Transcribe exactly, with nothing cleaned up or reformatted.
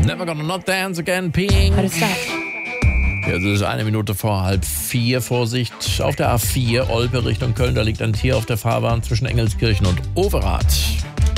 Never Gonna Not Dance Again, Pink. Heute Start. Jetzt ist eine Minute vor halb vier. Vorsicht auf der A vier, Olpe Richtung Köln. Da liegt ein Tier auf der Fahrbahn zwischen Engelskirchen und Overath.